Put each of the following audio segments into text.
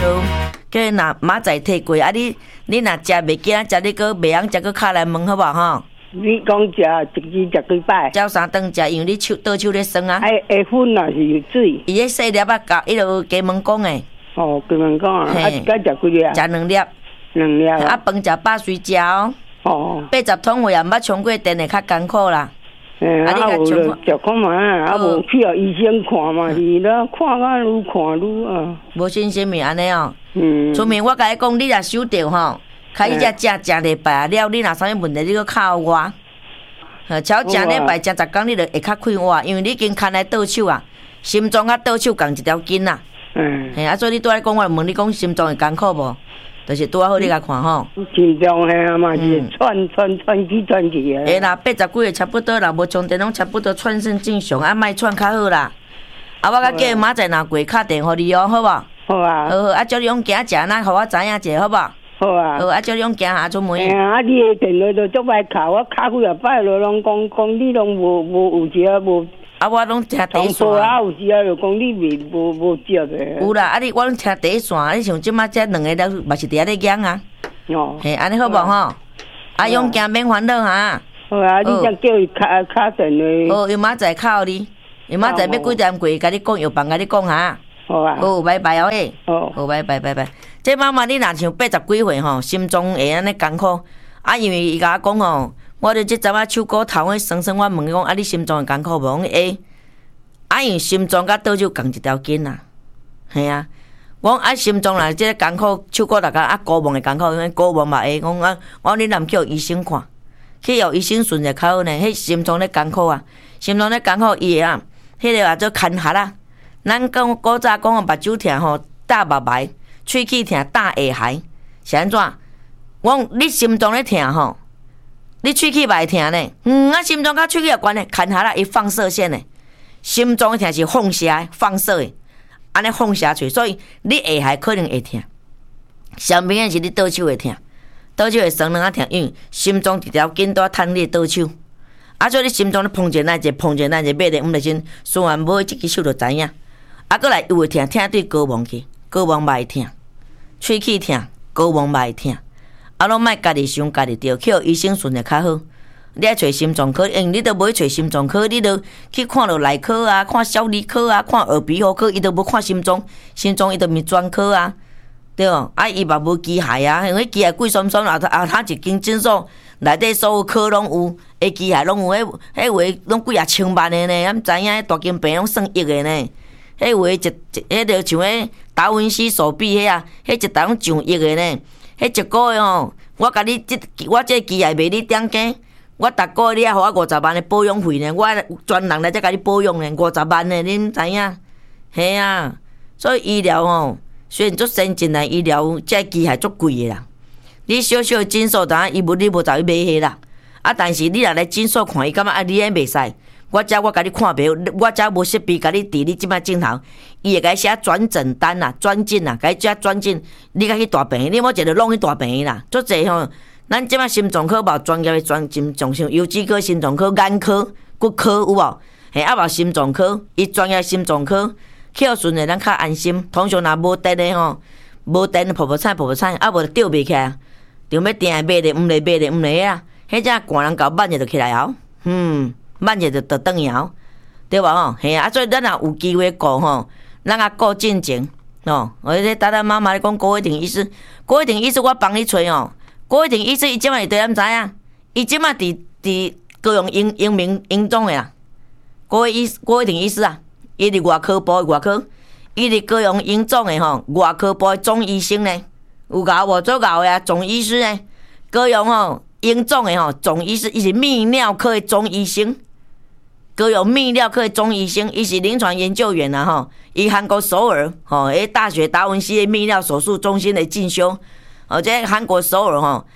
就叫若明仔摕过啊，你若食袂惊，食你个袂晓食个敲来问好无吼？ 你讲食一日食几摆？ 照三顿食，因为你倒手咧酸啊。 下粉啊是有水。 伊迄细粒啊，甲迄落加问讲诶。 哦，加问讲啊，啊一摆食几粒？ 食2粒。 2粒。 啊，饭食饱随食哦。哦。80桶货也毋捌冲过电的较艰苦啦。 啊，有就食看嘛，啊无去互医生看嘛是啦，看啊愈看愈啊。 无信心咪安尼哦。出面我甲你讲，你若收着吼。开始食礼拜了，你若啥物问题，你搁靠我。超正礼拜食10天，你就会较快活，因为你已经牵来倒手啊，心脏甲倒手共一条筋啦。嘿，啊，所以你拄仔讲，我问你讲心脏会艰苦无？就是拄仔好你甲看吼。 心脏嘿啊嘛是喘去啊。 嘿啦，80几个差不多啦，无充电拢差不多喘算正常，啊，莫喘较好啦。啊，我甲叫明仔载若过敲电互你哦，好无？ 好啊。 好，啊，叫你用行食，咱互我知影者，好无？ 好啊， 好啊，叫你用行下出门。 啊，你的电话都足歹敲，我敲几啊摆了，拢讲你拢无有时啊无。 啊，我拢听第一线。 啊，有时啊就讲你无接的。 有啦，啊你我拢听第一线，你像即马这2个了，嘛是伫遐咧养啊。 哦。 嘿，安尼好无吼？啊，用行免烦恼哈。 好啊，你才叫伊敲电话。 好，伊明仔敲你，伊明仔要几点过，甲你讲药房，甲你讲哈。 好啊。 好，拜拜哦诶。 好。 好，拜拜。这妈妈你若像80几岁吼，心脏会安尼艰苦，啊，因为伊甲我讲吼，我著即阵仔手骨头迄酸，我问伊讲，啊，你心脏会艰苦无？讲会。啊，因为心脏甲倒手共一条筋啦，系啊。我讲啊，心脏若即个艰苦，手骨大家啊，骨膜会艰苦，因为骨膜嘛会。讲啊，我你若去医生看，去互医生顺者较好呢。迄心脏咧艰苦啊，心脏咧艰苦，伊啊，迄个也做牵合啦。咱讲古早讲目睭疼吼，大目睭。喙齿疼大下颌是安怎？我讲你心脏咧疼吼，你喙齿嘛会疼呢？啊心脏甲喙齿有关呢，牵下啦，伊放射线呢。心脏疼是放射放射的，安尼放射出，所以你下颌可能会疼。上明显是你倒手会疼，倒手会酸软啊疼，因为心脏一条筋都趁你倒手，啊所以你心脏咧碰者那者，碰者那者，买咧毋就先循环买一支手就知影。啊，过来又会疼，疼对高膜去，高膜嘛会疼。喙齿疼，高膜嘛会疼，啊，拢莫家己想家己着，去互医生顺会较好。你爱找心脏科，因为你都无去找心脏科，你都去看落内科啊，看小儿科啊，看耳鼻喉科，伊都无看心脏，心脏伊都毋是专科啊，对哦。啊，伊嘛无机械啊，因为机械贵酸酸，啊，他一间诊所内底所有科拢有，迄机械拢有，迄话拢几啊千万的呢，咱知影，大金病拢算亿的呢。迄话迄就像迄达文西手臂迄啊，迄一台拢上亿的呢。迄一个月吼，我甲你我这机械卖你点价，我逐个月你还互我50万的保养费呢，我专人来才甲你保养呢，50万呢，恁知影？嘿啊，所以医疗吼，虽然足先进的医疗，这机械足贵的啦。你小小的诊所，当然你无走去买迄啦。啊，但是你若来诊所看，伊感觉啊，你安袂使。我甲你看病，我遮无设备甲你治，你即摆镜头，伊会甲你写转诊单啦、转诊啦，甲你写转诊，你甲去大病院，你莫一个弄去大病院啦。足济吼，咱即摆心脏科无专业的心脏科，有几科心脏科、眼科、骨科有无？嘿，啊无心脏科，伊专业心脏科，去互顺的咱较安心。通常若无电的吼，无电婆菜，啊无就吊袂起来，着要定买的，毋来啊，迄只寒人搞慢者就起来后，慢者就转去后，对无吼？嘿啊，所以咱若有机会顾吼，咱也顾进前哦。我咧等妈妈咧讲郭伟霆医师，郭伟霆医师我帮你找哦。郭伟霆医师伊即摆伫咱知影，伊即摆伫高雄英明英总的啦。郭伟霆医师啊，伊伫外科部的外科，伊伫高雄英总的吼外科部的总医生呢，有搞无做搞的啊？总医师呢？高雄吼英总的吼总医师，伊是泌尿科的总医生。高雄泌尿科的总医生，伊是临床研究员啊吼，伊韩国首尔吼，大学达文西的泌尿手术中心的进修，这韩国首尔吼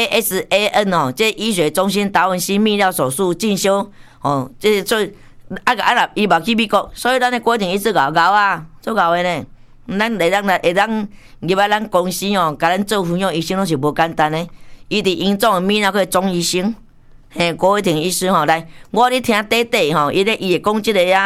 ASAN 哦，这医学中心达文西泌尿手术进修哦，这做伊嘛去美国，所以咱的郭婷医师搞啊，做搞的呢，咱会当入来咱公司哦，甲咱做妇幼医生拢是无简单的，伊伫英总的泌尿科总医生。嘿，郭伟霆医师吼，来，我咧听短吼，伊会讲即个啊，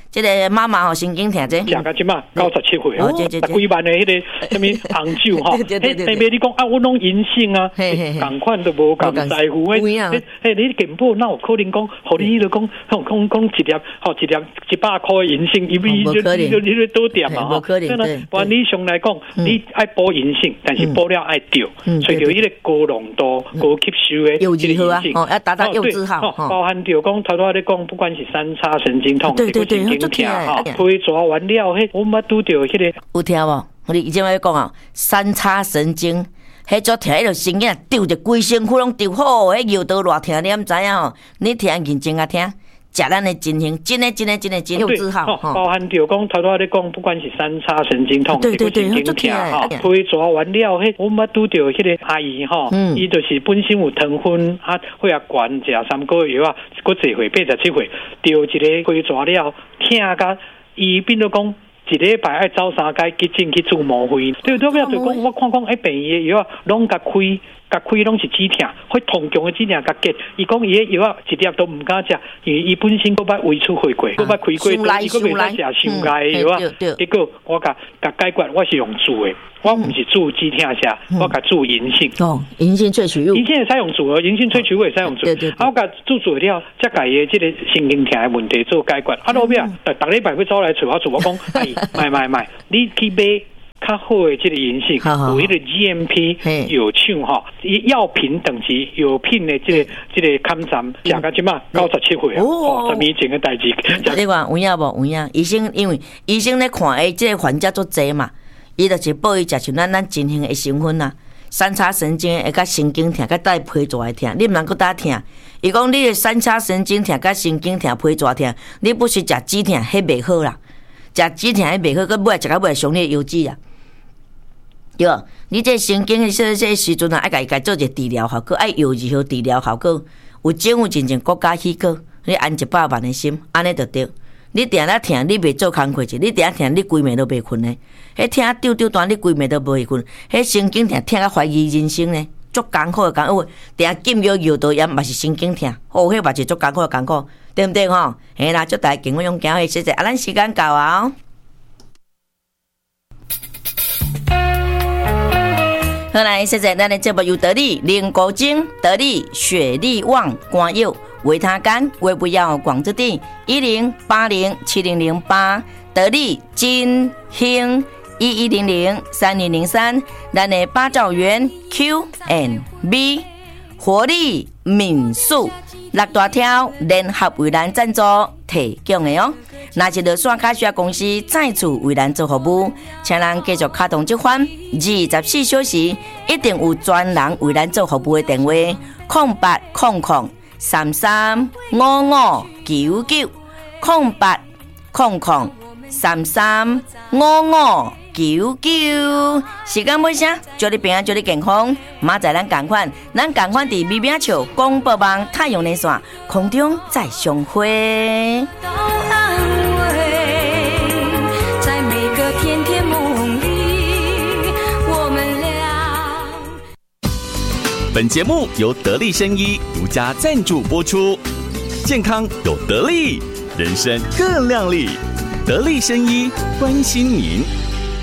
这个妈妈吼神经疼这， 食到即马97岁哦， 十几万的迄个什么红酒吼，迄边你讲啊，我拢银杏啊，同款都无共在乎诶，你健保哪有可能讲，互你迄个讲一粒吼一粒100块银杏，伊你倒店嘛吼， 可能对。 不然你上来讲，你爱补银杏，但是补了爱着，找着迄个高浓度、高吸收的柚子好啊，哦，要达到柚子好， 包含着讲头头咧讲，不管是三叉神经痛， 对， 神经痛哈，推抓完了，迄我捌拄着迄个有听无？我哋以前要讲啊，三叉神经，迄足疼，迄个神经丢着规身躯拢丢好，迄腰刀偌疼，你毋知影吼？你听认真啊听，食咱的真行，真柚子好， 包含着讲头头咧讲，不管是三叉神经痛， 对， 神经痛哈，推抓完了，迄我捌拄着迄个阿姨吼，伊就是本身有糖分啊，血压悬，食3个月药啊，佫坐岁87岁，着一个推抓了，疼甲伊变做讲。一礼拜爱走3届急诊去做毛肺，对不对？就讲我看讲，病医的药拢甲开拢是止疼，会痛强的止疼甲结。伊讲伊的药一粒都唔敢食，因为伊本身佫捌胃出血过，佫捌开过，伊佫袂使食伤害的药啊。结果我甲解决，我是用煮的。我唔是煮止疼下，我甲煮银杏。 哦，银杏萃取物， 银杏会使用煮哦，银杏萃取物会使用煮。我甲煮了，才甲伊的这个神经疼的问题做解决。啊，老尾啊，逐礼拜要走来找我做，我讲，买，你去买较好的这个银杏，有迄个 GMP 有厂哈，药品等级有品的这个勘站，食到即马97岁哦，10年前的代志。 你讲有影无？有影？医生因为医生咧看诶，这个患者足济嘛。伊就是报伊食像咱真形的成分啊，三叉神经会甲神经疼，甲带皮蛇的疼，你毋通搁打疼。伊讲你的三叉神经疼、甲神经疼、皮蛇疼，你不是食止疼，迄袂好啦。食止疼迄袂好，佮尾食到尾伤你的油脂啊。对，你这神经的这时阵啊，爱家做一个治疗效果，爱药治好治疗效果，有真国家许可，你安100万的心，安尼就对。你定咧疼，你袂做工课去；你定咧疼，你规暝都袂困呢。迄疼丢断，你规暝都袂困。迄神经疼，疼到怀疑人生呢，足艰苦的艰苦。定禁药药导炎嘛是神经疼，哦，迄嘛是足艰苦的艰苦，对毋对吼？嘿啦，祝大家健康勇敢，谢谢。咱时间到啊。好来，谢谢咱的节目由得力、灵果精、得力、雪力旺、光佑、维他甘、微不要广之地10807008得力金兴11003203，咱的八兆元 Q&B 活力民宿6大条联合为咱赞助提供的哦。若是落线卡需要公司再次为咱做服务，请咱继续卡通这款24小时一定有专人为咱做服务的电话0800335599 0800335599。时间尾声，祝你平安，祝你健康。明仔咱同款伫美美笑广播网太阳连线空中再相会。 本节目由得力生医独家赞助播出，健康有得力，人生更亮丽。得力生医关心您。